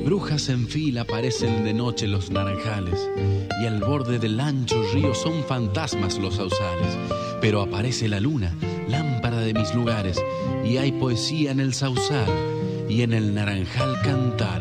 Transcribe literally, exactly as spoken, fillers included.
Brujas en fila aparecen de noche los naranjales, y al borde del ancho río son fantasmas los sausales. Pero aparece la luna, lámpara de mis lugares, y hay poesía en el sausal y en el naranjal cantar.